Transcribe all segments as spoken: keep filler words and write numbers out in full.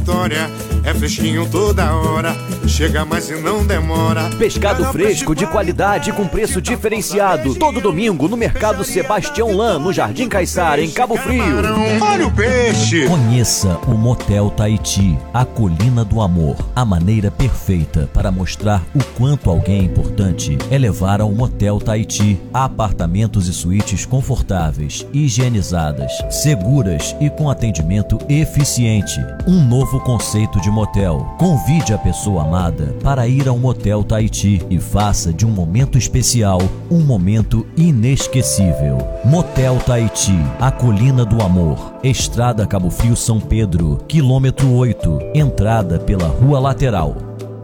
É fresquinho toda hora, chega mais e não demora. Pescado fresco de qualidade com preço diferenciado. Todo domingo no Mercado Sebastião Lan, no Jardim Caiçara, em Cabo Frio. Olha o peixe! Conheça o Motel Tahiti, a colina do amor. A maneira perfeita para mostrar o quanto alguém é importante é levar ao Motel Tahiti. Apartamentos e suítes confortáveis, higienizadas, seguras e com atendimento eficiente. Um novo conceito de motel. Convide a pessoa amada para ir ao Motel Tahiti e faça de um momento especial um momento inesquecível. Motel Tahiti, a colina do amor. Estrada Cabo Frio São Pedro, quilômetro oito, entrada pela rua lateral.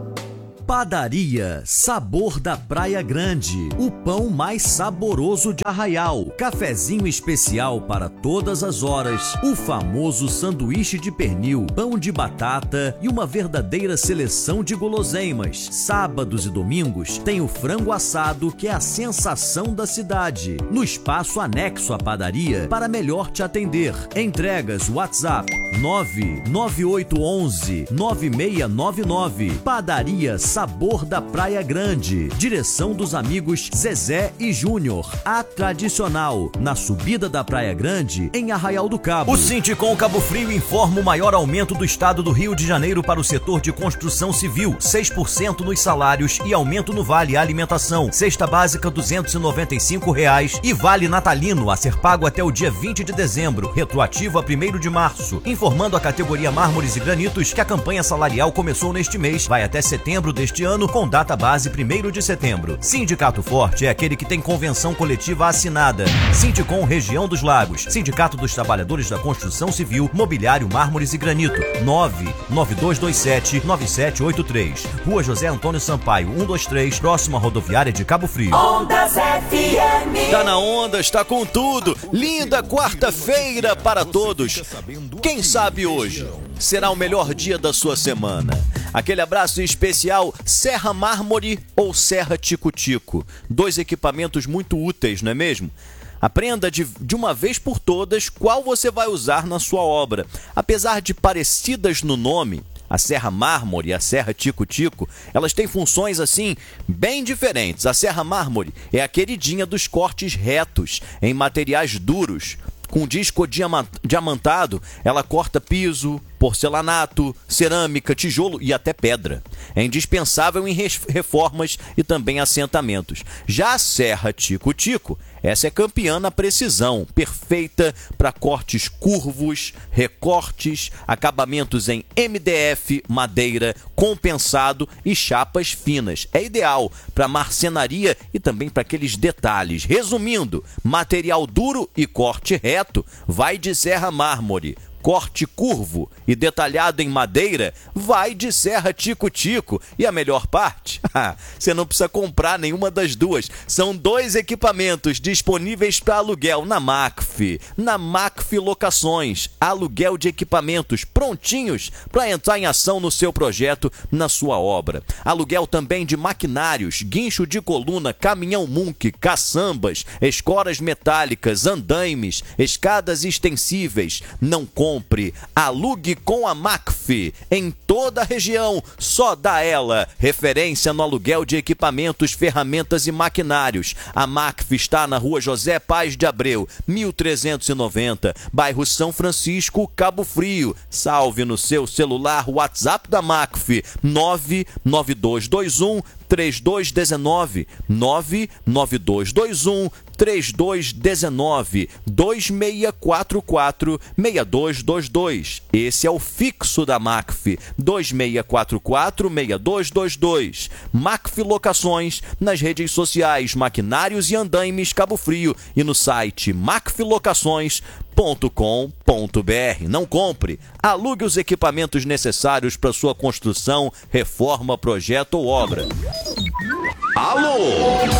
Padaria Sabor da Praia Grande, o pão mais saboroso de Arraial, cafezinho especial para todas as horas, o famoso sanduíche de pernil, pão de batata e uma verdadeira seleção de guloseimas. Sábados e domingos tem o frango assado, que é a sensação da cidade, no espaço anexo à padaria para melhor te atender. Entregas WhatsApp nove nove oito um um nove seis nove nove. Padaria Sabor da Praia Grande, direção dos amigos Zezé e Júnior, a tradicional, na subida da Praia Grande, em Arraial do Cabo. O Sindicom Cabo Frio informa o maior aumento do estado do Rio de Janeiro para o setor de construção civil, seis por cento nos salários e aumento no Vale Alimentação. Cesta básica duzentos e noventa e cinco reais e Vale Natalino a ser pago até o dia vinte de dezembro, retroativo a primeiro de março. Informando a categoria Mármores e Granitos que a campanha salarial começou neste mês, vai até setembro deste ano, com data base primeiro de setembro. Sindicato Forte é aquele que tem convenção coletiva assinada. Sindicom Região dos Lagos, Sindicato dos Trabalhadores da Construção Civil, Mobiliário, Mármores e Granito. nove nove dois dois sete nove sete oito três. Rua José Antônio Sampaio, cento e vinte e três, próxima rodoviária de Cabo Frio. Ondas F M. Tá na onda, está com tudo. Linda quarta-feira para todos. Quem sabe hoje será o melhor dia da sua semana. Aquele abraço especial, Serra Mármore ou Serra Tico-Tico. Dois equipamentos muito úteis, não é mesmo? Aprenda de, de uma vez por todas qual você vai usar na sua obra. Apesar de parecidas no nome, a Serra Mármore e a Serra Tico-Tico, elas têm funções assim bem diferentes. A Serra Mármore é a queridinha dos cortes retos em materiais duros. Com disco diamantado, ela corta piso, porcelanato, cerâmica, tijolo e até pedra. É indispensável em reformas e também assentamentos. Já a Serra Tico-Tico, essa é campeã na precisão, perfeita para cortes curvos, recortes, acabamentos em M D F, madeira, compensado e chapas finas. É ideal para marcenaria e também para aqueles detalhes. Resumindo, material duro e corte reto vai de Serra Mármore. Corte curvo e detalhado em madeira vai de Serra Tico-Tico. E a melhor parte? Você não precisa comprar nenhuma das duas. São dois equipamentos disponíveis para aluguel na Macf. Na Macf Locações. Aluguel de equipamentos prontinhos para entrar em ação no seu projeto, na sua obra. Aluguel também de maquinários, guincho de coluna, caminhão Munk, caçambas, escoras metálicas, andaimes, escadas extensíveis. Não compre, alugue com a Macf. Em toda a região, só dá ela. Referência no aluguel de equipamentos, ferramentas e maquinários. A Macf está na rua José Paz de Abreu, mil trezentos e noventa, bairro São Francisco, Cabo Frio. Salve no seu celular o WhatsApp da Macf, nove nove dois dois um três dois um nove, nove nove dois dois um três dois um nove, dois seis quatro quatro seis dois dois dois. Esse é o fixo da Macf, dois seis quatro quatro seis dois dois dois. Macf Locações, nas redes sociais Maquinários e Andaimes Cabo Frio e no site macf locações ponto com ponto br. Não compre, alugue os equipamentos necessários para sua construção, reforma, projeto ou obra. Alô!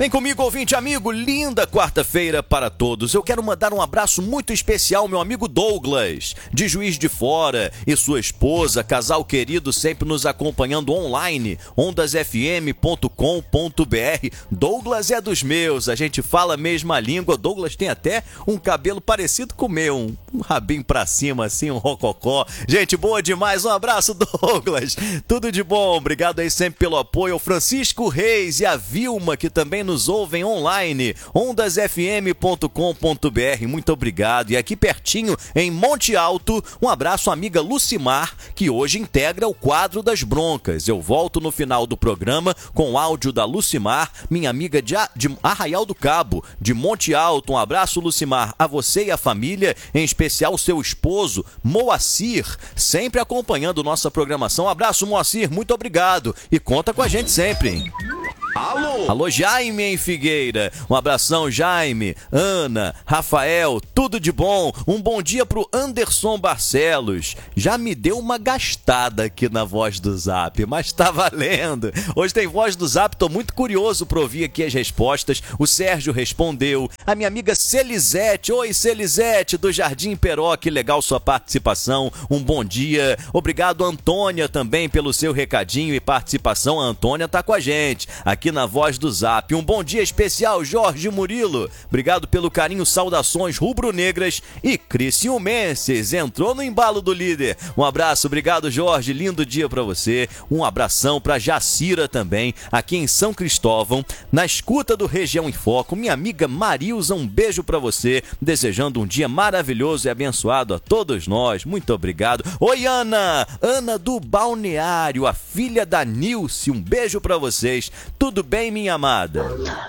Vem comigo, ouvinte amigo, linda quarta-feira para todos. Eu quero mandar um abraço muito especial ao meu amigo Douglas, de Juiz de Fora, e sua esposa, casal querido, sempre nos acompanhando online, ondas f m ponto com ponto b r. Douglas é dos meus, a gente fala a mesma língua. Douglas tem até um cabelo parecido com o meu, um, um rabinho pra cima, assim, um rococó. Gente boa demais, um abraço, Douglas. Tudo de bom, obrigado aí sempre pelo apoio. O Francisco Reis e a Vilma, que também nos ouvem online, ondas f m ponto com ponto b r, muito obrigado. E aqui pertinho, em Monte Alto, um abraço à amiga Lucimar, que hoje integra o quadro das broncas. Eu volto no final do programa com o áudio da Lucimar, minha amiga de, de Arraial do Cabo, de Monte Alto. Um abraço, Lucimar, a você e a família, em especial seu esposo, Moacir, sempre acompanhando nossa programação. Um abraço, Moacir, muito obrigado. E conta com a gente sempre, hein? Alô? Alô, Jaime em Figueira. Um abração, Jaime, Ana, Rafael, tudo de bom. Um bom dia pro Anderson Barcelos. Já me deu uma gastada aqui na voz do Zap, mas tá valendo. Hoje tem voz do Zap, tô muito curioso pra ouvir aqui as respostas. O Sérgio respondeu. A minha amiga Celizete. Oi, Celizete, do Jardim Peró, que legal sua participação. Um bom dia. Obrigado, Antônia, também pelo seu recadinho e participação. A Antônia tá com a gente aqui na voz do Zap. Um bom dia especial, Jorge Murilo. Obrigado pelo carinho, saudações rubro-negras. E Criciumenses entrou no embalo do líder. Um abraço, obrigado, Jorge. Lindo dia pra você. Um abração pra Jacira também, aqui em São Cristóvão, na escuta do Região em Foco. Minha amiga Marilza, um beijo pra você, desejando um dia maravilhoso e abençoado a todos nós. Muito obrigado. Oi, Ana. Ana do Balneário, a filha da Nilce. Um beijo pra vocês. Tudo bem, minha amada?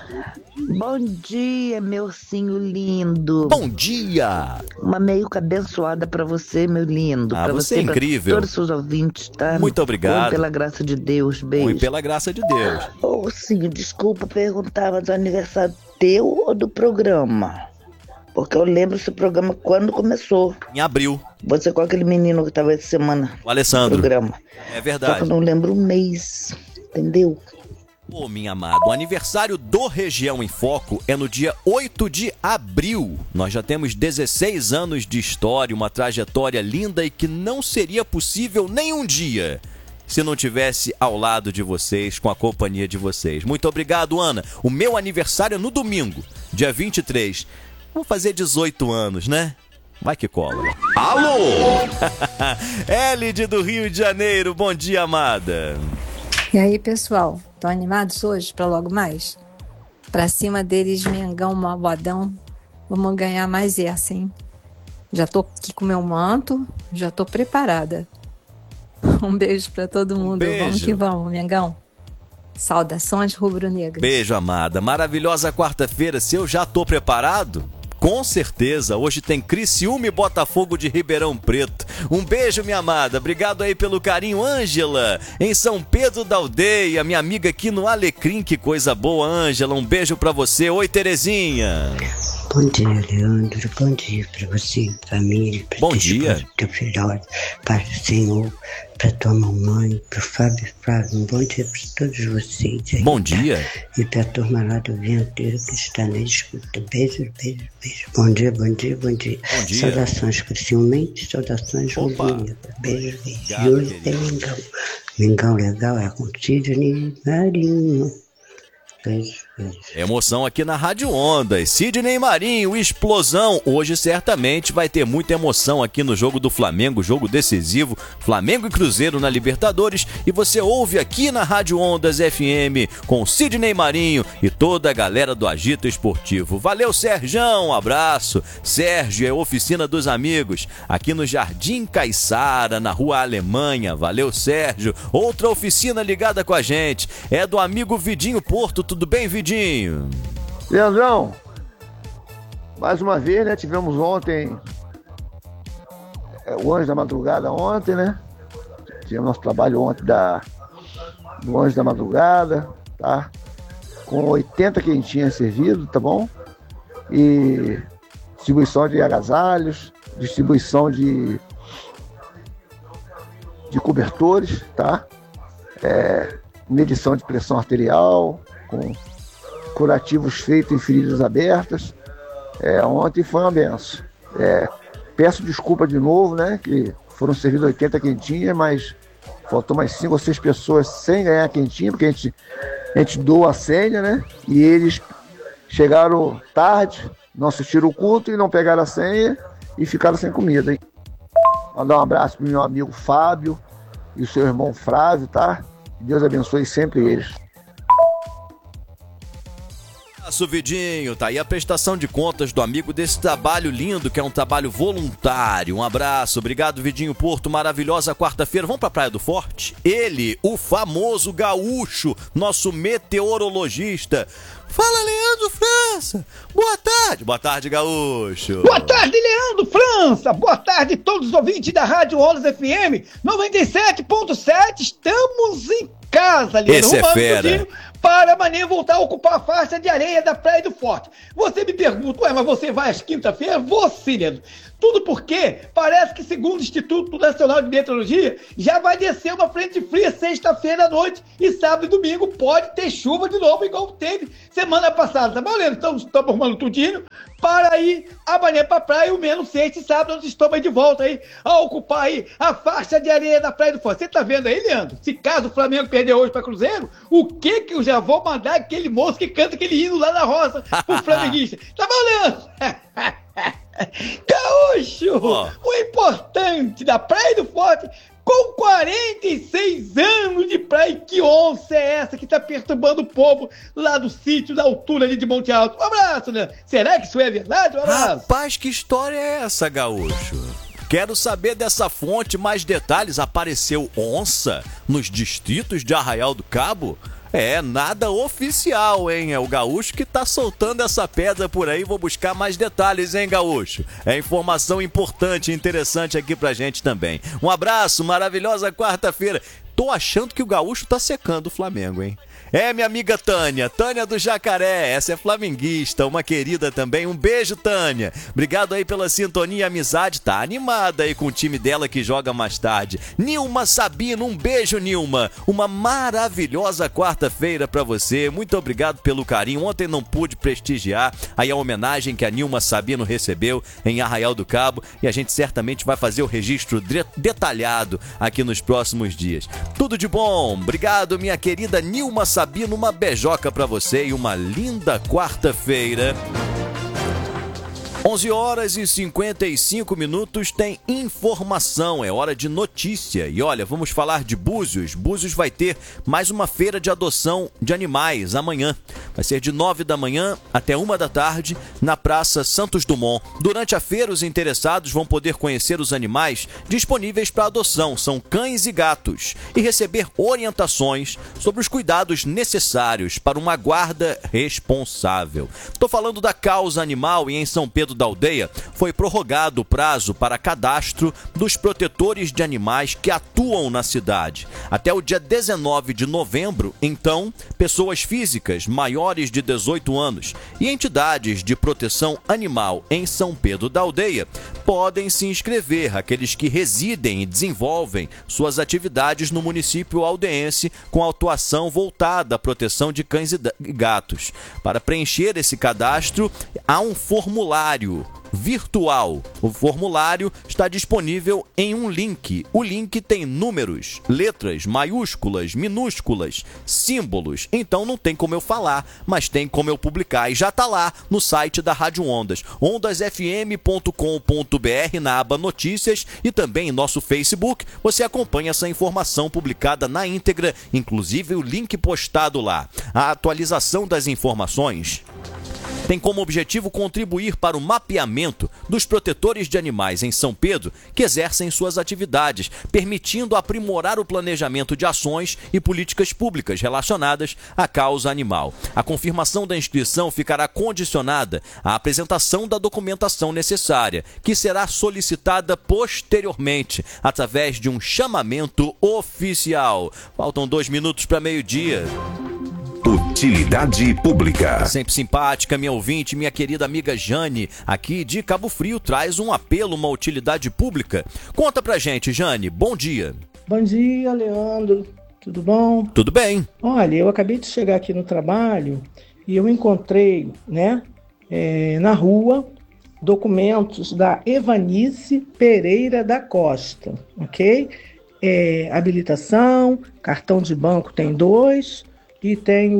Bom dia, meu ursinho lindo. Bom dia. Uma meio-que abençoada pra você, meu lindo. Ah, pra você você, é incrível. Pra todos os seus ouvintes, tá? Muito obrigado. Oi, pela graça de Deus, beijo. Oi, pela graça de Deus. Ô, ursinho, desculpa perguntar, mas é aniversário teu ou do programa? Porque eu lembro esse programa quando começou. Em abril. Você com aquele menino que tava essa semana. O Alessandro. No programa. É verdade. Só que eu não lembro o mês, entendeu? Ô, minha amada, o aniversário do Região em Foco é no dia oito de abril. Nós já temos dezesseis anos de história, uma trajetória linda e que não seria possível nem um dia se não tivesse ao lado de vocês, com a companhia de vocês. Muito obrigado, Ana. O meu aniversário é no domingo, dia vinte e três. Vou fazer dezoito anos, né? Vai que cola. Alô! Elide do Rio de Janeiro, bom dia, amada. E aí, pessoal, estão animados hoje para logo mais? Pra cima deles, Mengão, Malvadão. Vamos ganhar mais essa, hein? Já tô aqui com meu manto, já tô preparada. Um beijo pra todo mundo. Beijo. Vamos que vamos, Mengão. Saudações rubro-negras. Beijo, amada. Maravilhosa quarta-feira. Se eu já tô preparado, com certeza. Hoje tem Criciúma e Botafogo de Ribeirão Preto. Um beijo, minha amada. Obrigado aí pelo carinho. Ângela, em São Pedro da Aldeia. Minha amiga aqui no Alecrim. Que coisa boa, Ângela. Um beijo pra você. Oi, Terezinha. Bom dia, Leandro. Bom dia pra você, família. Pra Bom dia. Esposa, teu filhote, para o Senhor, pra tua mamãe, pro Fábio Flávio. Um bom dia pra todos vocês aí. Bom dia. Tá? E pra turma lá do Venteiro que está na escuta. Beijo, beijo, beijo. Bom dia, bom dia, bom dia. Bom dia. Saudações Criciumenses, saudações rubro-negras. Beijo, beijo. E hoje tem Mengão. Mengão legal é com Sidney Marinho. Beijo, beijo. Emoção aqui na Rádio Ondas. Sidney Marinho, explosão. Hoje certamente vai ter muita emoção aqui no jogo do Flamengo, jogo decisivo. Flamengo e Cruzeiro na Libertadores. E você ouve aqui na Rádio Ondas F M com Sidney Marinho e toda a galera do Agito Esportivo. Valeu, Serjão. Um abraço. Sérgio é Oficina dos Amigos, aqui no Jardim Caiçara, na Rua Alemanha. Valeu, Sérgio. Outra oficina ligada com a gente é do amigo Vidinho Porto. Tudo bem, Vidinho? Leandrão, mais uma vez, né? Tivemos ontem é, o Anjo da Madrugada ontem, né? Tivemos nosso trabalho ontem da, do Anjo da Madrugada, tá? Com oitenta quentinhas servidos, tá bom? E distribuição de agasalhos, distribuição de, de cobertores, tá? É, medição de pressão arterial, com curativos feitos em feridas abertas. É, ontem foi uma benção. É, peço desculpa de novo, né? Que foram servidos oitenta quentinhas, mas faltou mais cinco ou seis pessoas sem ganhar quentinha, porque a gente, a gente doa a senha, né? E eles chegaram tarde, não assistiram o culto e não pegaram a senha e ficaram sem comida, hein? Mandar um abraço pro meu amigo Fábio e o seu irmão Flávio, tá? Deus abençoe sempre eles. Abraço, Vidinho. Tá aí a prestação de contas do amigo desse trabalho lindo, que é um trabalho voluntário. Um abraço. Obrigado, Vidinho Porto. Maravilhosa quarta-feira. Vamos pra Praia do Forte? Ele, o famoso gaúcho, nosso meteorologista. Fala, Leandro França. Boa tarde. Boa tarde, gaúcho. Boa tarde, Leandro França. Boa tarde a todos os ouvintes da Rádio Ondas F M noventa e sete ponto sete. Estamos em casa, Leandro. Esse é fera. Para amanhã voltar a ocupar a faixa de areia da Praia do Forte. Você me pergunta, ué, mas você vai às quinta-feira? Vou sim, Leandro. Tudo porque parece que, segundo o Instituto Nacional de Meteorologia, já vai descer uma frente fria sexta-feira à noite e sábado e domingo pode ter chuva de novo, igual teve semana passada. Tá bom, Leandro? Então, estamos arrumando tudinho para ir amanhã para a praia, o menos sexta e sábado nós estamos aí de volta aí a ocupar aí a faixa de areia da Praia do Forte. Você tá vendo aí, Leandro? Se caso o Flamengo perder hoje para Cruzeiro, o que que eu já vou mandar aquele moço que canta aquele hino lá na roça pro flamenguista? Tá bom, Leandro? Gaúcho, oh. O importante da Praia do Forte, com quarenta e seis anos de praia, que onça é essa que tá perturbando o povo lá do sítio, da altura ali de Monte Alto? Um abraço, né? Será que isso é verdade? Um abraço. Rapaz, que história é essa, gaúcho? Quero saber dessa fonte mais detalhes. Apareceu onça nos distritos de Arraial do Cabo? É, nada oficial, hein? É o gaúcho que tá soltando essa pedra por aí. Vou buscar mais detalhes, hein, gaúcho? É informação importante e interessante aqui pra gente também. Um abraço, maravilhosa quarta-feira. Tô achando que o gaúcho tá secando o Flamengo, hein? É, minha amiga Tânia, Tânia do Jacaré, essa é flamenguista, uma querida também. Um beijo, Tânia. Obrigado aí pela sintonia e amizade. Tá animada aí com o time dela que joga mais tarde. Nilma Sabino, um beijo, Nilma. Uma maravilhosa quarta-feira pra você. Muito obrigado pelo carinho. Ontem não pude prestigiar aí a homenagem que a Nilma Sabino recebeu em Arraial do Cabo e a gente certamente vai fazer o registro de- detalhado aqui nos próximos dias. Tudo de bom. Obrigado, minha querida Nilma Sabino. Sabino, uma beijoca pra você e uma linda quarta-feira. onze horas e cinquenta e cinco minutos, tem informação, é hora de notícia. E olha, vamos falar de Búzios. Búzios vai ter mais uma feira de adoção de animais amanhã. Vai ser de nove da manhã até uma da tarde na Praça Santos Dumont. Durante a feira, os interessados vão poder conhecer os animais disponíveis para adoção, são cães e gatos, e receber orientações sobre os cuidados necessários para uma guarda responsável. Estou falando da Causa Animal e em São Pedro da Aldeia foi prorrogado o prazo para cadastro dos protetores de animais que atuam na cidade. Até o dia dezenove de novembro, então, pessoas físicas maiores de dezoito anos e entidades de proteção animal em São Pedro da Aldeia podem se inscrever, aqueles que residem e desenvolvem suas atividades no município aldeense com atuação voltada à proteção de cães e gatos. Para preencher esse cadastro, há um formulário virtual. O formulário está disponível em um link. O link tem números, letras, maiúsculas, minúsculas, símbolos. Então não tem como eu falar, mas tem como eu publicar. E já está lá no site da Rádio Ondas, ondas f m ponto com ponto b r, na aba Notícias, e também em nosso Facebook. Você acompanha essa informação publicada na íntegra, inclusive o link postado lá. A atualização das informações tem como objetivo contribuir para o mapeamento dos protetores de animais em São Pedro que exercem suas atividades, permitindo aprimorar o planejamento de ações e políticas públicas relacionadas à causa animal. A confirmação da inscrição ficará condicionada à apresentação da documentação necessária, que será solicitada posteriormente através de um chamamento oficial. Faltam dois minutos para meio-dia. Utilidade pública. Sempre simpática, minha ouvinte, minha querida amiga Jane, aqui de Cabo Frio, traz um apelo, uma utilidade pública. Conta pra gente, Jane, bom dia. Bom dia, Leandro. Tudo bom? Tudo bem. Olha, eu acabei de chegar aqui no trabalho e eu encontrei, né, é, na rua, documentos da Evanice Pereira da Costa, ok? É, habilitação, cartão de banco tem dois e tem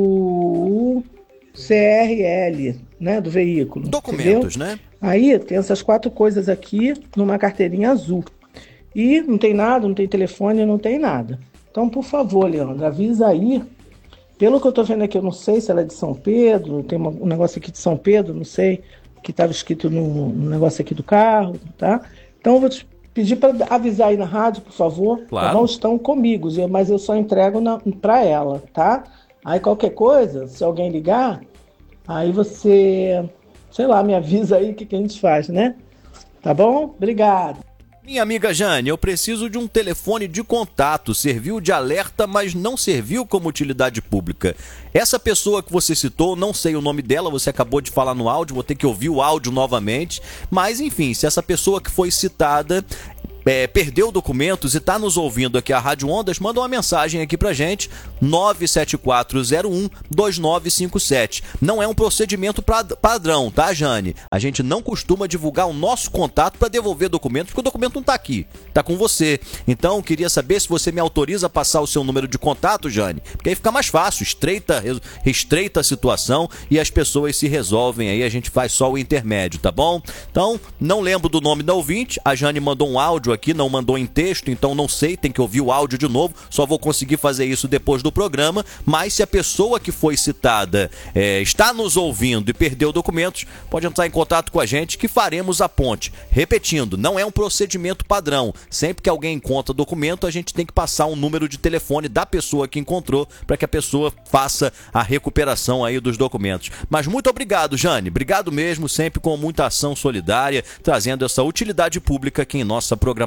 o C R L, né, do veículo. Documentos, entendeu? né? Aí tem essas quatro coisas aqui numa carteirinha azul. E não tem nada, não tem telefone, não tem nada. Então, por favor, Leandro, avisa aí. Pelo que eu tô vendo aqui, eu não sei se ela é de São Pedro, tem uma, um negócio aqui de São Pedro, não sei, que estava escrito no, no negócio aqui do carro, tá? Então, eu vou te pedir para avisar aí na rádio, por favor. Claro. Não estão comigo, mas eu só entrego para ela, tá? Aí, qualquer coisa, se alguém ligar, aí você, sei lá, me avisa aí o que, que a gente faz, né? Tá bom? Obrigado. Minha amiga Jane, eu preciso de um telefone de contato. Serviu de alerta, mas não serviu como utilidade pública. Essa pessoa que você citou, não sei o nome dela, você acabou de falar no áudio, vou ter que ouvir o áudio novamente. Mas, enfim, se essa pessoa que foi citada é, perdeu documentos e está nos ouvindo aqui a Rádio Ondas, manda uma mensagem aqui pra gente, nove sete quatro zero um dois nove cinco sete. Não é um procedimento pra, padrão, tá, Jane? A gente não costuma divulgar o nosso contato para devolver documentos, porque o documento não tá aqui, tá com você. Então, queria saber se você me autoriza a passar o seu número de contato, Jane, porque aí fica mais fácil, estreita, estreita a situação e as pessoas se resolvem aí, a gente faz só o intermédio, tá bom? Então, não lembro do nome da ouvinte, a Jane mandou um áudio aqui, não mandou em texto, então não sei, tem que ouvir o áudio de novo, só vou conseguir fazer isso depois do programa, mas se a pessoa que foi citada é, está nos ouvindo e perdeu documentos, pode entrar em contato com a gente que faremos a ponte. Repetindo, não é um procedimento padrão, sempre que alguém encontra documento, a gente tem que passar um número de telefone da pessoa que encontrou, para que a pessoa faça a recuperação aí dos documentos. Mas muito obrigado, Jane, obrigado mesmo, sempre com muita ação solidária, trazendo essa utilidade pública aqui em nossa programação.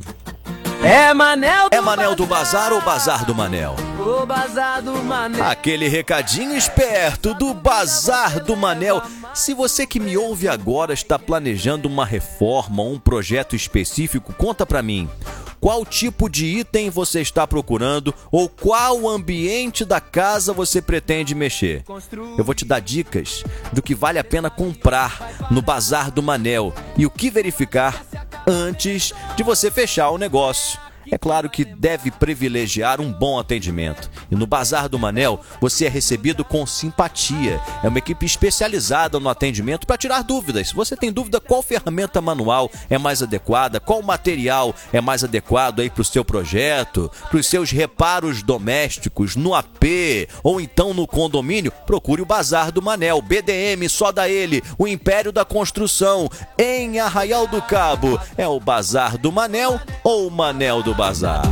É Manel do, é Manel do Bazar ou Bazar do Manel? O Bazar do Manel. Aquele recadinho esperto do Bazar do Manel. Se você que me ouve agora está planejando uma reforma ou um projeto específico, conta pra mim. Qual tipo de item você está procurando ou qual ambiente da casa você pretende mexer? Eu vou te dar dicas do que vale a pena comprar no Bazar do Manel e o que verificar antes de você fechar o negócio. É claro que deve privilegiar um bom atendimento. E no Bazar do Manel, você é recebido com simpatia. É uma equipe especializada no atendimento para tirar dúvidas. Se você tem dúvida qual ferramenta manual é mais adequada, qual material é mais adequado aí para o seu projeto, para os seus reparos domésticos no A P ou então no condomínio, procure o Bazar do Manel. B D M, só da ele, o Império da Construção, em Arraial do Cabo. É o Bazar do Manel ou o Manel do Bazar.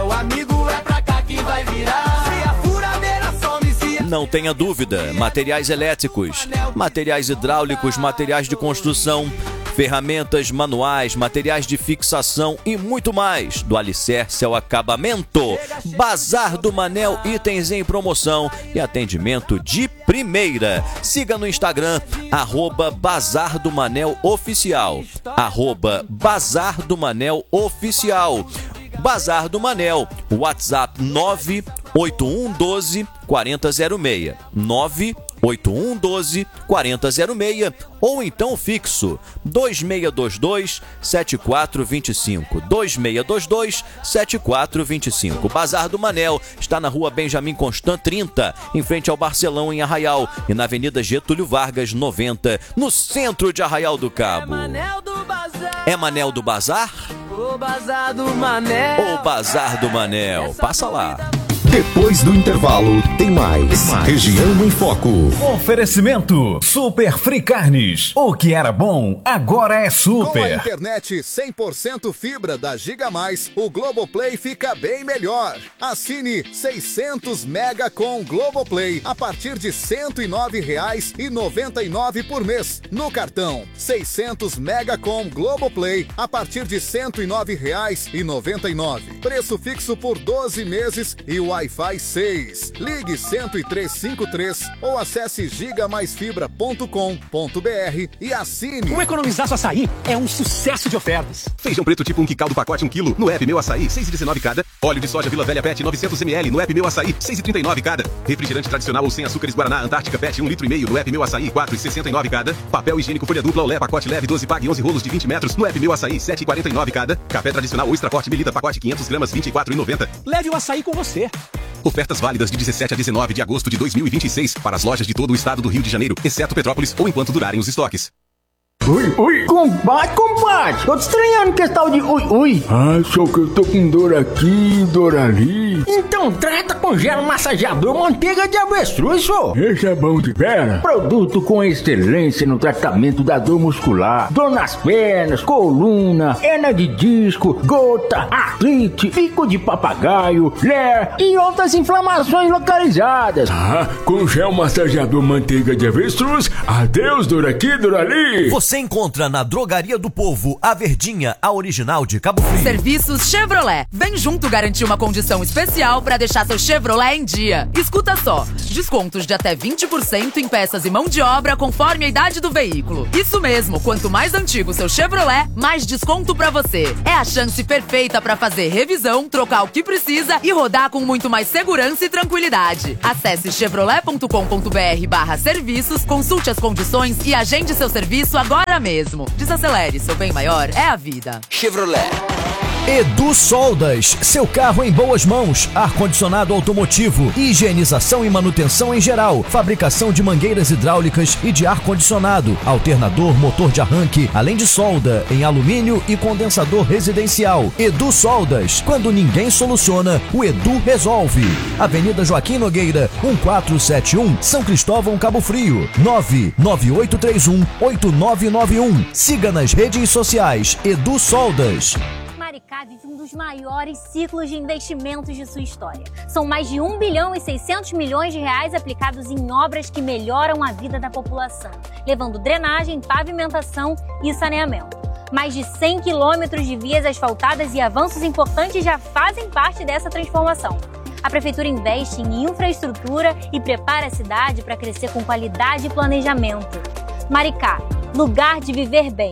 Não tenha dúvida, materiais elétricos, materiais hidráulicos, materiais de construção, ferramentas manuais, materiais de fixação e muito mais, do alicerce ao acabamento. Bazar do Manel, itens em promoção e atendimento de primeira. Siga no Instagram, arroba Bazar do Manel Oficial, arroba Bazar do Manel Oficial. Bazar do Manel, WhatsApp nove oito um um dois quatro zero seis, nove oito um um dois quatro zero seis ou então fixo dois seis dois dois sete quatro dois cinco, dois seis dois dois sete quatro dois cinco. Bazar do Manel está na rua Benjamin Constant trinta, em frente ao Barcelão em Arraial e na Avenida Getúlio Vargas noventa, no centro de Arraial do Cabo. É Manel do Bazar? O Bazar do Manel. O Bazar do Manel. Passa lá. Depois do intervalo, tem mais. tem mais. Região em Foco. Oferecimento Super Free Carnes. O que era bom, agora é super. Com a internet cem por cento fibra da Giga Mais, o Globoplay fica bem melhor. Assine seiscentos mega com Globoplay a partir de cento e nove reais e noventa e nove por mês. No cartão, seiscentos mega com Globoplay a partir de cento e nove reais e noventa e nove. Preço fixo por doze meses e o Wi-Fi seis. Ligue cento e três cinquenta e três ou acesse giga mais fibra ponto com ponto br e assine. O Economizaço Açaí é um sucesso de ofertas. Feijão preto tipo um quintal do pacote um quilo no app Meu Açaí, seis reais e dezenove cada. Óleo de soja Vila Velha Pet novecentos mililitros no app Meu Açaí, seis reais e trinta e nove cada. Refrigerante tradicional ou sem açúcares Guaraná Antártica Pet um litro e meio no app Meu Açaí, quatro reais e sessenta e nove cada. Papel higiênico folha dupla Olé pacote leve doze pague onze rolos de vinte metros no app Meu Açaí, sete reais e quarenta e nove cada. Café tradicional ou extra forte Melita pacote quinhentas gramas vinte e quatro reais e noventa centavos. Leve o açaí com você. Ofertas válidas de dezessete a dezenove de agosto de dois mil e vinte e seis para as lojas de todo o estado do Rio de Janeiro, exceto Petrópolis, ou enquanto durarem os estoques. Ui, ui, combate, combate. Tô te estranhando que esse tal de ui, ui. Ah, só que eu tô com dor aqui, dor ali. Então trata com gel massageador manteiga de avestruz, só. Esse é bom de pera. Produto com excelência no tratamento da dor muscular, dor nas pernas, coluna, hernia de disco, gota, artrite, pico de papagaio, ler e outras inflamações localizadas. Ah, com gel massageador manteiga de avestruz, adeus dor aqui, dor ali. Você encontra na Drogaria do Povo a Verdinha, a original de Cabo Frio. Serviços Chevrolet. Vem junto garantir uma condição especial para deixar seu Chevrolet em dia. Escuta só. Descontos de até vinte por cento em peças e mão de obra conforme a idade do veículo. Isso mesmo, quanto mais antigo seu Chevrolet, mais desconto para você. É a chance perfeita para fazer revisão, trocar o que precisa e rodar com muito mais segurança e tranquilidade. Acesse chevrolet ponto com ponto br barra serviços, consulte as condições e agende seu serviço agora mesmo. Desacelere, seu bem maior é a vida. Chevrolet. Edu Soldas, seu carro em boas mãos, ar-condicionado automotivo, higienização e manutenção em geral, fabricação de mangueiras hidráulicas e de ar-condicionado, alternador, motor de arranque, além de solda em alumínio e condensador residencial. Edu Soldas, quando ninguém soluciona, o Edu resolve. Avenida Joaquim Nogueira, quatorze setenta e um, São Cristóvão, Cabo Frio, nove nove oito três um oito nove nove um. Siga nas redes sociais Edu Soldas. Maricá vive um dos maiores ciclos de investimentos de sua história. São mais de um bilhão e seiscentos milhões de reais aplicados em obras que melhoram a vida da população, levando drenagem, pavimentação e saneamento. Mais de cem quilômetros de vias asfaltadas e avanços importantes já fazem parte dessa transformação. A Prefeitura investe em infraestrutura e prepara a cidade para crescer com qualidade e planejamento. Maricá, lugar de viver bem.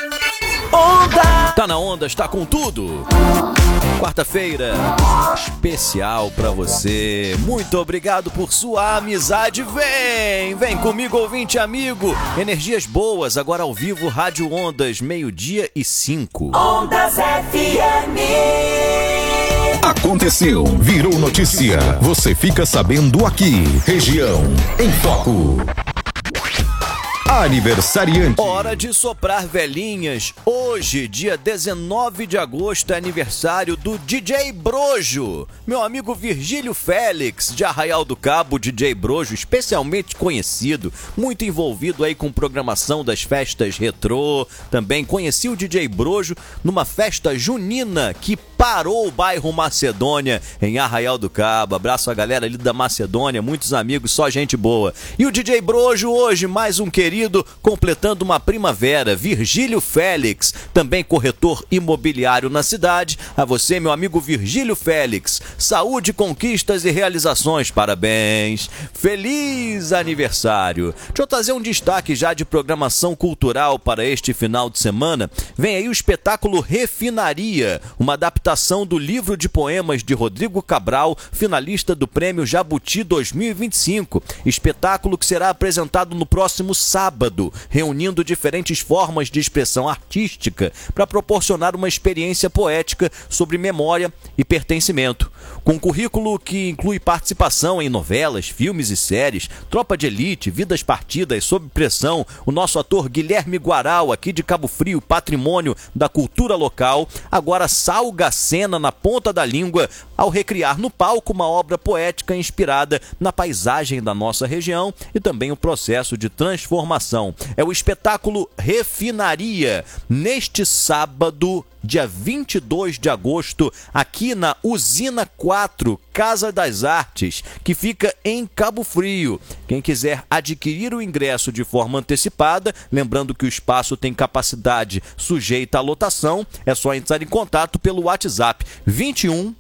Onda! Tá na onda, está com tudo. Quarta-feira especial pra você. Muito obrigado por sua amizade. Vem, vem comigo, ouvinte amigo. Energias boas, agora ao vivo, Rádio Ondas, meio-dia e cinco. Ondas F M. Aconteceu, virou notícia. Você fica sabendo aqui. Região em Foco. Aniversariante. Hora de soprar velhinhas. Hoje, dia dezenove de agosto, é aniversário do D J Brojo. Meu amigo Virgílio Félix, de Arraial do Cabo, D J Brojo, especialmente conhecido, muito envolvido aí com programação das festas retrô. Também conheci o D J Brojo numa festa junina que parou o bairro Macedônia, em Arraial do Cabo. Abraço a galera ali da Macedônia, muitos amigos, só gente boa. E o D J Brojo hoje, mais um querido, completando uma primavera, Virgílio Félix, também corretor imobiliário na cidade. A você, meu amigo Virgílio Félix, saúde, conquistas e realizações, parabéns, feliz aniversário. Deixa eu trazer um destaque já de programação cultural para este final de semana. Vem aí o espetáculo Refinaria, uma adaptação do livro de poemas de Rodrigo Cabral, finalista do Prêmio Jabuti dois mil e vinte e cinco. Espetáculo que será apresentado no próximo sábado. Sábado, reunindo diferentes formas de expressão artística para proporcionar uma experiência poética sobre memória e pertencimento. Com um currículo que inclui participação em novelas, filmes e séries, Tropa de Elite, Vidas Partidas, Sob Pressão, o nosso ator Guilherme Guaral, aqui de Cabo Frio, patrimônio da cultura local, agora salga a cena na ponta da língua ao recriar no palco uma obra poética inspirada na paisagem da nossa região e também o processo de transformação. É o espetáculo Refinaria, neste sábado, dia vinte e dois de agosto, aqui na Usina quatro, Casa das Artes, que fica em Cabo Frio. Quem quiser adquirir o ingresso de forma antecipada, lembrando que o espaço tem capacidade sujeita à lotação, é só entrar em contato pelo WhatsApp vinte e um,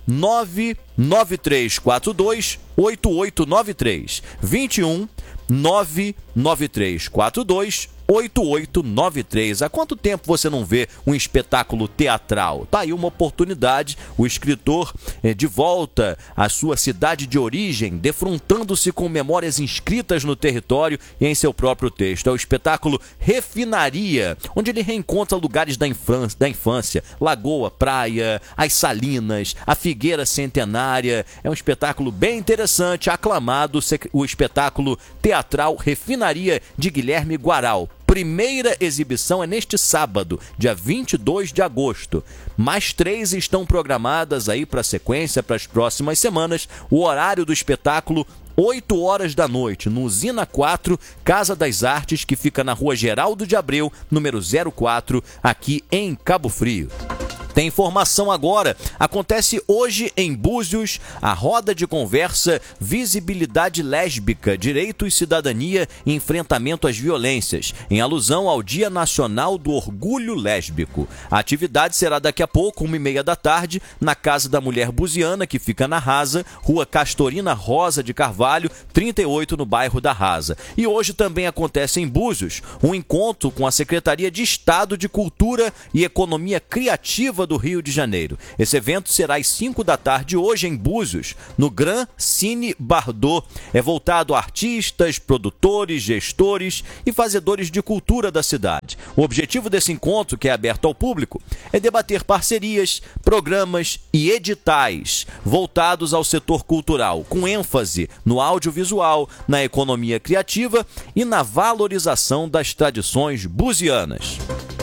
nove nove três quatro dois, oito oito nove três, vinte e um, nove nove três quatro dois, oito oito nove três. Há quanto tempo você não vê um espetáculo teatral? Tá aí uma oportunidade, o escritor é, de volta à sua cidade de origem, defrontando-se com memórias inscritas no território e em seu próprio texto. É o espetáculo Refinaria, onde ele reencontra lugares da infância, da infância, Lagoa, praia, as Salinas, a Figueira Centenária. É um espetáculo bem interessante, aclamado, o espetáculo teatral Refinaria de Guilherme Guaral. Primeira exibição é neste sábado, dia vinte e dois de agosto. Mais três estão programadas aí para a sequência, para as próximas semanas. O horário do espetáculo, oito horas da noite, no Usina quatro, Casa das Artes, que fica na rua Geraldo de Abreu, número zero quatro, aqui em Cabo Frio. Tem informação agora. Acontece hoje em Búzios a roda de conversa Visibilidade Lésbica, Direito e Cidadania e Enfrentamento às Violências, em alusão ao Dia Nacional do Orgulho Lésbico. A atividade será daqui a pouco, uma e meia da tarde, na Casa da Mulher Buziana, que fica na Rasa, Rua Castorina Rosa de Carvalho, trinta e oito, no bairro da Rasa. E hoje também acontece em Búzios um encontro com a Secretaria de Estado de Cultura e Economia Criativa do Rio de Janeiro. Esse evento será às cinco da tarde hoje em Búzios, no Grand Cine Bardot. É voltado a artistas, produtores, gestores e fazedores de cultura da cidade. O objetivo desse encontro, que é aberto ao público, é debater parcerias, programas e editais voltados ao setor cultural, com ênfase no audiovisual, na economia criativa e na valorização das tradições buzianas.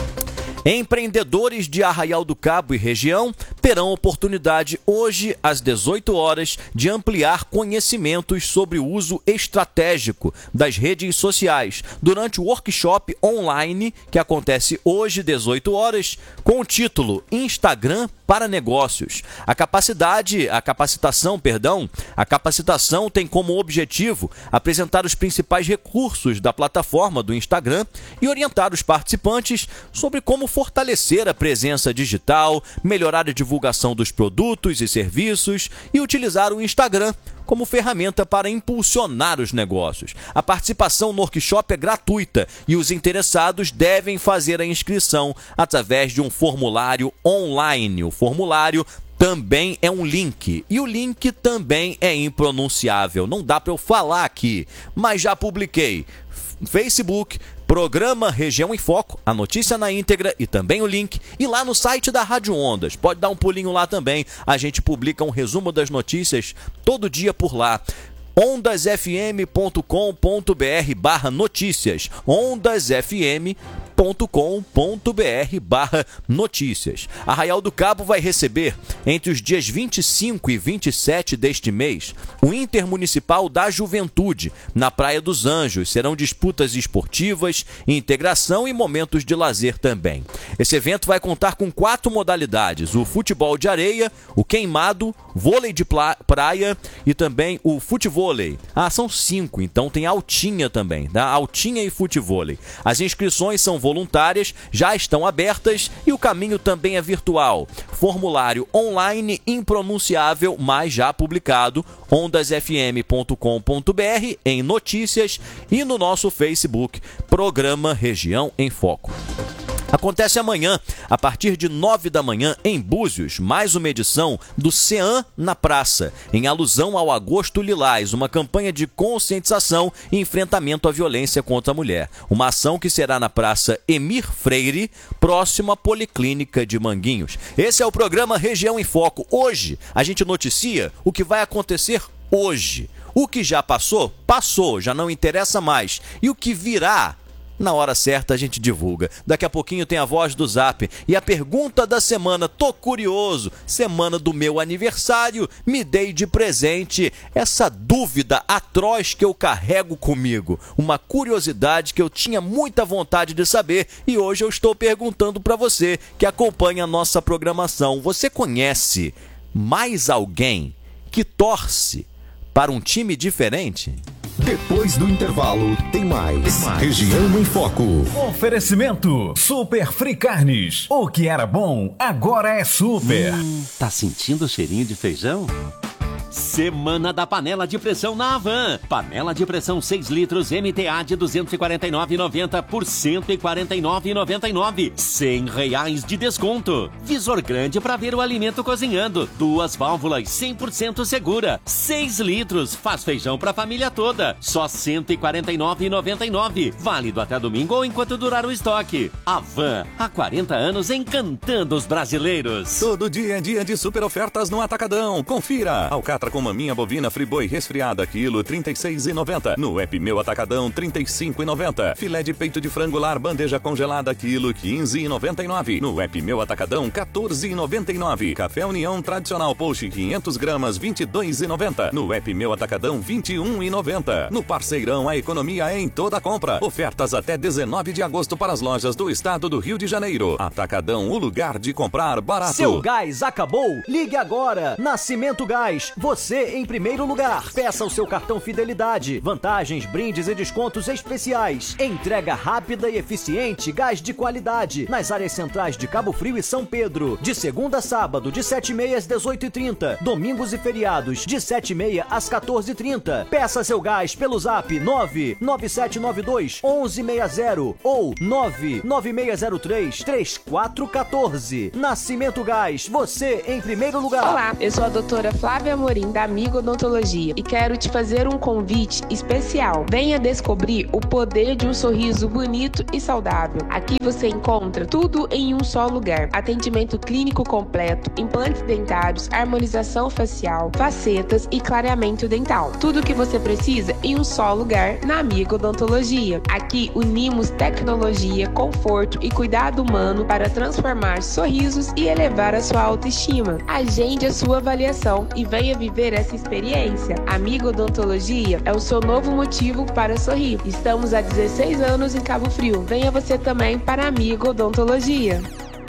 Empreendedores de Arraial do Cabo e região terão oportunidade hoje às dezoito horas de ampliar conhecimentos sobre o uso estratégico das redes sociais durante o workshop online que acontece hoje, dezoito horas, com o título Instagram para Negócios. A capacidade, a capacitação, perdão, a capacitação tem como objetivo apresentar os principais recursos da plataforma do Instagram e orientar os participantes sobre como fortalecer a presença digital, melhorar a divulgação dos produtos e serviços e utilizar o Instagram como ferramenta para impulsionar os negócios. A participação no workshop é gratuita e os interessados devem fazer a inscrição através de um formulário online. O formulário também é um link e o link também é impronunciável. Não dá para eu falar aqui, mas já publiquei. Facebook, Programa Região em Foco, a notícia na íntegra e também o link. E lá no site da Rádio Ondas, pode dar um pulinho lá também. A gente publica um resumo das notícias todo dia por lá. ondasfm.com.br barra notícias. ondasfm.com.br barra notícias. Arraial do Cabo vai receber, entre os dias vinte e cinco e vinte e sete deste mês, o Intermunicipal da Juventude, na Praia dos Anjos. Serão disputas esportivas, integração e momentos de lazer também. Esse evento vai contar com quatro modalidades: o futebol de areia, o queimado, vôlei de praia e também o futevôlei. Ah, são cinco, então tem altinha também, tá? Altinha e futevôlei. As inscrições são voluntárias, já estão abertas e o caminho também é virtual. Formulário online impronunciável, mas já publicado, ondasfm.com.br em notícias e no nosso Facebook, Programa Região em Foco. Acontece amanhã, a partir de nove da manhã, em Búzios, mais uma edição do CEAM na Praça, em alusão ao Agosto Lilás, uma campanha de conscientização e enfrentamento à violência contra a mulher. Uma ação que será na Praça Emir Freire, próximo à Policlínica de Manguinhos. Esse é o programa Região em Foco. Hoje, a gente noticia o que vai acontecer hoje. O que já passou, passou, já não interessa mais. E o que virá, na hora certa a gente divulga. Daqui a pouquinho tem a voz do Zap e a pergunta da semana. Tô curioso, semana do meu aniversário, me dei de presente essa dúvida atroz que eu carrego comigo. Uma curiosidade que eu tinha muita vontade de saber e hoje eu estou perguntando para você que acompanha a nossa programação. Você conhece mais alguém que torce para um time diferente? Depois do intervalo, tem mais. Tem mais. Região em Foco. Oferecimento Super Free Carnes. O que era bom, agora é super. Hum, tá sentindo o cheirinho de feijão? Semana da panela de pressão na Havan. Panela de pressão seis litros M T A de duzentos e quarenta e nove reais e noventa centavos por cento e quarenta e nove reais e noventa e nove centavos. cem reais de desconto. Visor grande para ver o alimento cozinhando. Duas válvulas cem por cento segura. seis litros. Faz feijão para a família toda. Só cento e quarenta e nove reais e noventa e nove centavos. Válido até domingo ou enquanto durar o estoque. Havan, há quarenta anos encantando os brasileiros. Todo dia é dia de super ofertas no Atacadão. Confira. Alcatra com maminha bovina Friboi resfriada, quilo trinta e seis reais e noventa centavos. No App Meu Atacadão, trinta e cinco reais e noventa centavos. Filé de peito de frango lar, bandeja congelada, quilo quinze reais e noventa e nove centavos. No App Meu Atacadão, quatorze reais e noventa e nove centavos. Café União tradicional Post quinhentas gramas, vinte e dois reais e noventa centavos. No App Meu Atacadão, vinte e um reais e noventa centavos. No Parceirão, a economia é em toda a compra. Ofertas até dezenove de agosto para as lojas do estado do Rio de Janeiro. Atacadão, o lugar de comprar barato. Seu gás acabou? Ligue agora. Nascimento Gás, você em primeiro lugar. Peça o seu cartão Fidelidade. Vantagens, brindes e descontos especiais. Entrega rápida e eficiente, gás de qualidade. Nas áreas centrais de Cabo Frio e São Pedro. De segunda a sábado, de sete e meia às dezoito e trinta. Domingos e feriados, de sete e meia às quatorze e trinta. Peça seu gás pelo zap nove nove sete nove dois um um seis zero ou nove nove seis zero três três quatro um quatro. Nascimento Gás, você em primeiro lugar. Olá, eu sou a doutora Flávia Amorim, da Amigo Odontologia, e quero te fazer um convite especial. Venha descobrir o poder de um sorriso bonito e saudável. Aqui você encontra tudo em um só lugar. Atendimento clínico completo, implantes dentários, harmonização facial, facetas e clareamento dental. Tudo o que você precisa em um só lugar na Amigo Odontologia. Aqui unimos tecnologia, conforto e cuidado humano para transformar sorrisos e elevar a sua autoestima. Agende a sua avaliação e venha viver essa experiência. Amigo Odontologia é o seu novo motivo para sorrir. Estamos há dezesseis anos em Cabo Frio. Venha você também para Amigo Odontologia.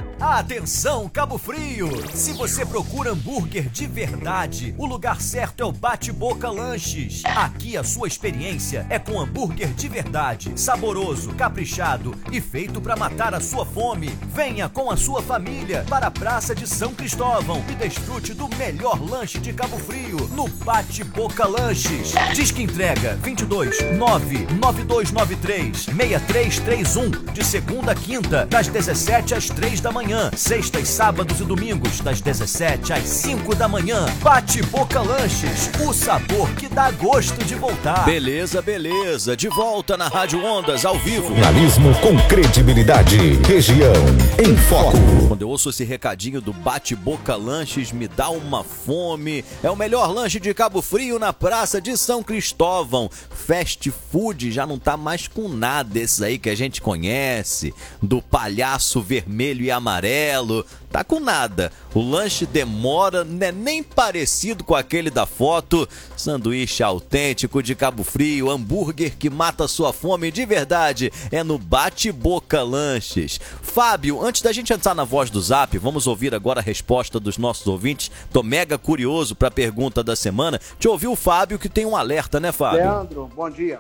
Atenção, Cabo Frio! Se você procura hambúrguer de verdade, o lugar certo é o Bate Boca Lanches. Aqui a sua experiência é com hambúrguer de verdade, saboroso, caprichado e feito para matar a sua fome. Venha com a sua família para a Praça de São Cristóvão e desfrute do melhor lanche de Cabo Frio no Bate Boca Lanches. Disque entrega vinte e dois nove nove dois nove três seis três três um de segunda a quinta, das dezessete às três da manhã. Sextas, sábados e domingos, das dezessete às cinco da manhã. Bate Boca Lanches, o sabor que dá gosto de voltar. Beleza, beleza. De volta na Rádio Ondas, ao vivo. Jornalismo com credibilidade. Região em Foco. Quando eu ouço esse recadinho do Bate Boca Lanches, me dá uma fome. É o melhor lanche de Cabo Frio na Praça de São Cristóvão. Fast food já não tá mais com nada esses aí que a gente conhece. Do palhaço vermelho e amarelo. Tá com nada. O lanche demora, não é nem parecido com aquele da foto. Sanduíche autêntico de Cabo Frio, hambúrguer que mata sua fome de verdade. É no Bate Boca Lanches. Fábio, antes da gente entrar na voz do Zap, vamos ouvir agora a resposta dos nossos ouvintes. Tô mega curioso para a pergunta da semana. Te ouviu o Fábio que tem um alerta, né, Fábio? Leandro, bom dia.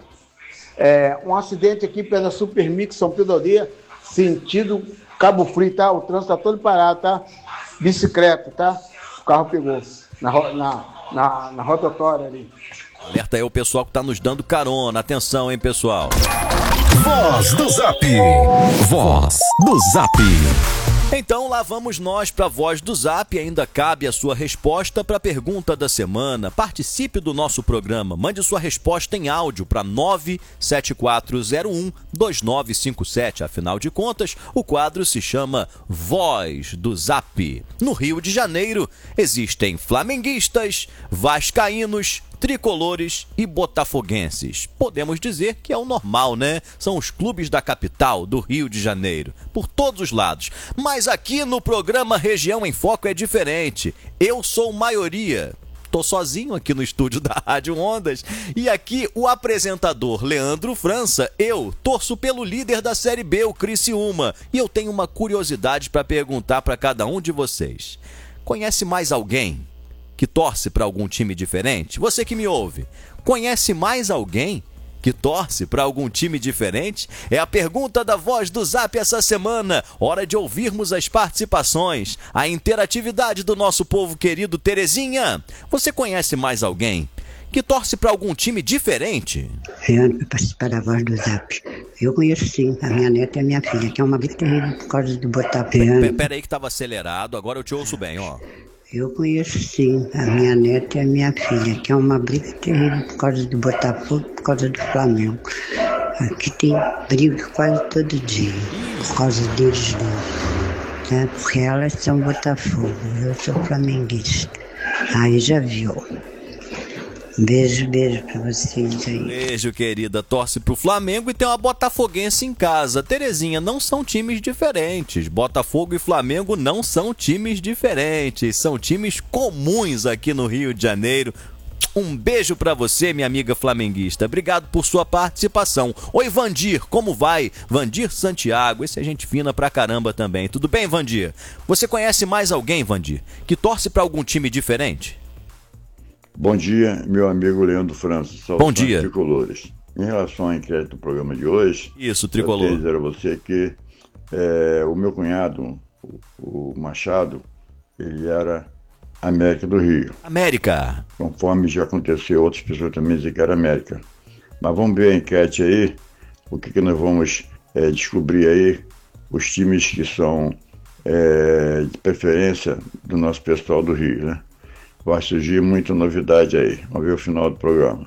É, um acidente aqui pela Supermix São Pedro Aldeia, sentido Cabo Frio, tá? O trânsito tá todo parado, tá? Bicicleta, tá? O carro pegou na, na, na, na rotatória ali. Alerta aí o pessoal que tá nos dando carona. Atenção, hein, pessoal. Voz do Zap. Voz do Zap. Então lá vamos nós para a voz do Zap. Ainda cabe a sua resposta para a pergunta da semana. Participe do nosso programa. Mande sua resposta em áudio para nove sete quatro zero um dois nove cinco sete. Afinal de contas, o quadro se chama Voz do Zap. No Rio de Janeiro existem flamenguistas, vascaínos, tricolores e botafoguenses. Podemos dizer que é o normal, né? São os clubes da capital, do Rio de Janeiro, por todos os lados. Mas aqui no programa Região em Foco é diferente. Eu sou maioria. Tô sozinho aqui no estúdio da Rádio Ondas. E aqui o apresentador Leandro França. Eu torço pelo líder da Série B, o Criciúma. E eu tenho uma curiosidade para perguntar para cada um de vocês. Conhece mais alguém que torce para algum time diferente? Você que me ouve, conhece mais alguém que torce para algum time diferente? É a pergunta da Voz do Zap essa semana. Hora de ouvirmos as participações, a interatividade do nosso povo querido. Terezinha, você conhece mais alguém que torce para algum time diferente? Leandro, para participar da Voz do Zap. Eu conheço sim, a minha neta e a minha filha, que é uma briga terrível por causa do Botafogo. Pera aí que estava acelerado, agora eu te ouço bem, ó. Eu conheço sim a minha neta e a minha filha, que é uma briga terrível por causa do Botafogo, por causa do Flamengo. Aqui tem briga quase todo dia, por causa deles dois. Né? Porque elas são Botafogo, eu sou flamenguista. Aí já viu. Beijo, beijo pra vocês aí. Beijo, querida. Torce pro Flamengo e tem uma botafoguense em casa. Terezinha, não são times diferentes. Botafogo e Flamengo não são times diferentes. São times comuns aqui no Rio de Janeiro. Um beijo pra você, minha amiga flamenguista. Obrigado por sua participação. Oi, Vandir, como vai? Vandir Santiago, esse é gente fina pra caramba também. Tudo bem, Vandir? Você conhece mais alguém, Vandir, que torce pra algum time diferente? Bom dia, meu amigo Leandro França. Bom dia. Tricolores. Em relação à enquete do programa de hoje, isso, Tricolor. Eu quero dizer a você que é, o meu cunhado, o, o Machado, ele era América do Rio. América. Conforme já aconteceu, outras pessoas também dizem que era América. Mas vamos ver a enquete aí, o que, que nós vamos é, descobrir aí, os times que são é, de preferência do nosso pessoal do Rio, né? Vai surgir muita novidade aí. Vamos ver o final do programa.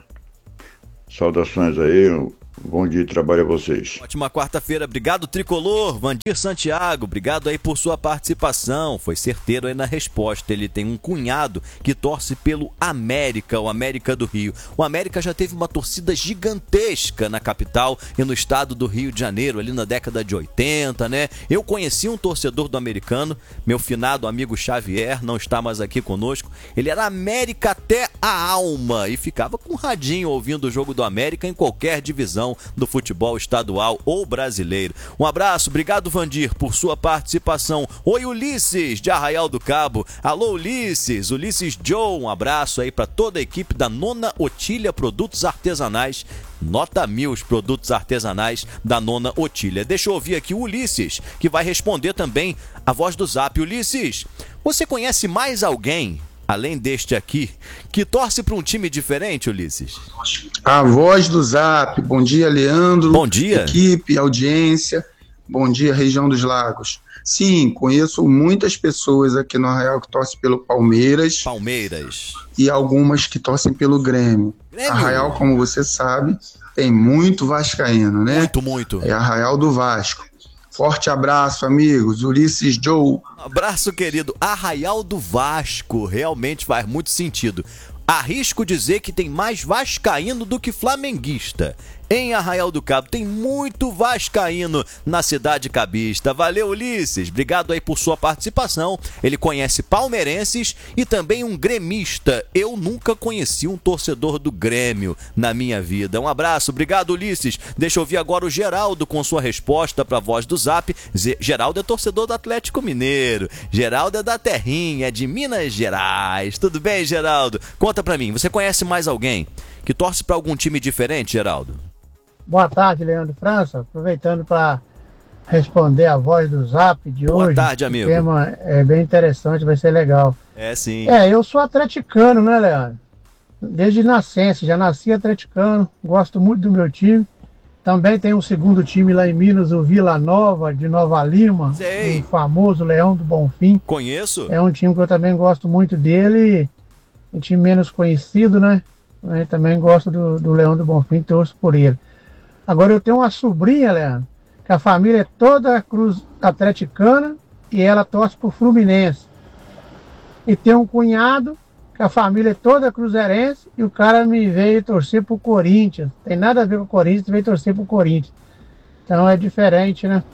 Saudações aí, bom dia e trabalho a vocês. Ótima quarta-feira, obrigado Tricolor. Vandir Santiago, obrigado aí por sua participação. Foi certeiro aí na resposta. Ele tem um cunhado que torce pelo América, o América do Rio. O América já teve uma torcida gigantesca na capital e no estado do Rio de Janeiro, ali na década de oitenta, né? Eu conheci um torcedor do Americano, meu finado amigo Xavier, não está mais aqui conosco. Ele era América até a alma e ficava com um radinho ouvindo o jogo do América em qualquer divisão do futebol estadual ou brasileiro. Um abraço, obrigado Vandir por sua participação. Oi Ulisses de Arraial do Cabo. Alô Ulisses, Ulisses Joe, um abraço aí para toda a equipe da Nona Otília Produtos Artesanais. Nota mil os produtos artesanais da Nona Otília. Deixa eu ouvir aqui o Ulisses, que vai responder também a Voz do Zap. Ulisses, você conhece mais alguém, além deste aqui, que torce para um time diferente, Ulisses? A Voz do Zap. Bom dia, Leandro. Bom dia. Equipe, audiência. Bom dia, região dos Lagos. Sim, conheço muitas pessoas aqui no Arraial que torcem pelo Palmeiras. Palmeiras. E algumas que torcem pelo Grêmio. Grêmio. Arraial, como você sabe, tem muito vascaíno, né? Muito, muito. É Arraial do Vasco. Forte abraço, amigos. Ulisses Joe. Abraço, querido. Arraial do Vasco. Realmente faz muito sentido. Arrisco dizer que tem mais vascaíno do que flamenguista. Em Arraial do Cabo tem muito vascaíno na cidade cabista. Valeu, Ulisses. Obrigado aí por sua participação. Ele conhece palmeirenses e também um gremista. Eu nunca conheci um torcedor do Grêmio na minha vida. Um abraço. Obrigado, Ulisses. Deixa eu ouvir agora o Geraldo com sua resposta para a Voz do Zap. Geraldo é torcedor do Atlético Mineiro. Geraldo é da terrinha, é de Minas Gerais. Tudo bem, Geraldo? Conta pra mim, você conhece mais alguém que torce para algum time diferente, Geraldo? Boa tarde, Leandro França. Aproveitando para responder a Voz do Zap de Boa hoje. Boa tarde, amigo. O tema é bem interessante, vai ser legal. É, sim. É, eu sou atleticano, né, Leandro? Desde nascença, já nasci atleticano, gosto muito do meu time. Também tem um segundo time lá em Minas, o Vila Nova, de Nova Lima. Sei. O famoso Leão do Bonfim. Conheço. É um time que eu também gosto muito dele. Um time menos conhecido, né? Eu também gosto do, do Leão do Bonfim, torço por ele. Agora eu tenho uma sobrinha, Leandro, que a família é toda cruz atleticana e ela torce pro Fluminense. E tem um cunhado que a família é toda cruzeirense e o cara me veio torcer pro Corinthians. Tem nada a ver com o Corinthians, veio torcer pro Corinthians. Então é diferente, né?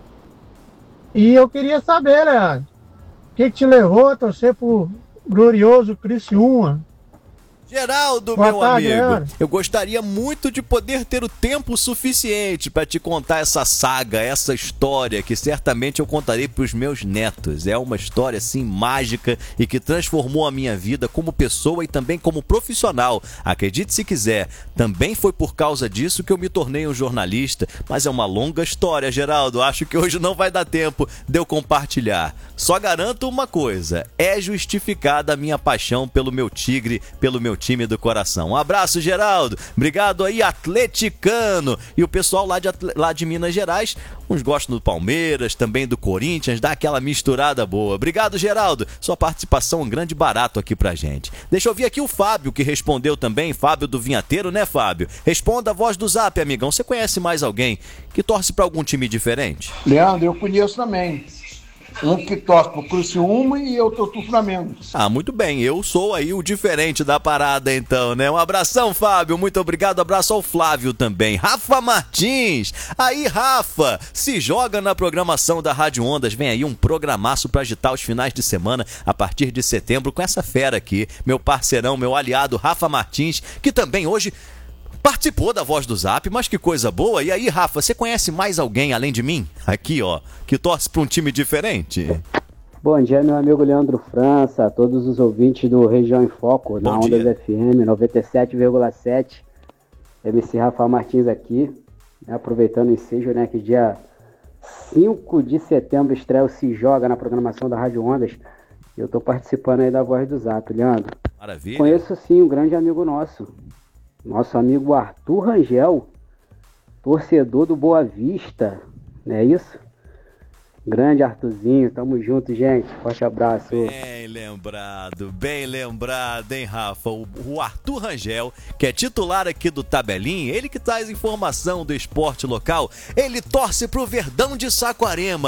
E eu queria saber, Leandro, o que, que te levou a torcer pro glorioso Criciúma? Geraldo, Boa meu tarde, amigo, Leandro. eu gostaria muito de poder ter o tempo suficiente para te contar essa saga, essa história que certamente eu contarei para os meus netos. É uma história assim mágica e que transformou a minha vida como pessoa e também como profissional. Acredite se quiser, também foi por causa disso que eu me tornei um jornalista, mas é uma longa história, Geraldo. Acho que hoje não vai dar tempo de eu compartilhar. Só garanto uma coisa, é justificada a minha paixão pelo meu Tigre, pelo meu time do coração. Um abraço, Geraldo. Obrigado aí, atleticano. E o pessoal lá de, lá de Minas Gerais, uns gostam do Palmeiras, também do Corinthians, dá aquela misturada boa. Obrigado, Geraldo. Sua participação é um grande barato aqui pra gente. Deixa eu ouvir aqui o Fábio, que respondeu também. Fábio do Vinhateiro, né, Fábio? Responda a voz do Zap, amigão. Você conhece mais alguém que torce pra algum time diferente? Leandro, eu conheço também. Um que torce pro Criciúma e eu torço pro Flamengo. Ah, muito bem. Eu sou aí o diferente da parada, então, né? Um abração, Fábio. Muito obrigado. Abraço ao Flávio também. Rafa Martins. Aí, Rafa, se joga na programação da Rádio Ondas. Vem aí um programaço pra agitar os finais de semana a partir de setembro com essa fera aqui. Meu parceirão, meu aliado, Rafa Martins, que também hoje participou da Voz do Zap, mas que coisa boa. E aí, Rafa, você conhece mais alguém além de mim? Aqui, ó, que torce para um time diferente? Bom dia, meu amigo Leandro França, a todos os ouvintes do Região em Foco, na Bom Ondas dia. F M noventa e sete vírgula sete. M C Rafael Martins aqui, né, aproveitando o ensejo, né, que dia cinco de setembro estreia o Se Joga na programação da Rádio Ondas. E eu tô participando aí da Voz do Zap, Leandro. Maravilha. Conheço sim um grande amigo nosso. Nosso amigo Arthur Rangel, torcedor do Boa Vista, não é isso? Grande Arthurzinho, tamo junto, gente. Forte abraço. Bem lembrado, bem lembrado, hein, Rafa? O, o Arthur Rangel, que é titular aqui do Tabelinho, ele que traz informação do esporte local, ele torce pro Verdão de Saquarema.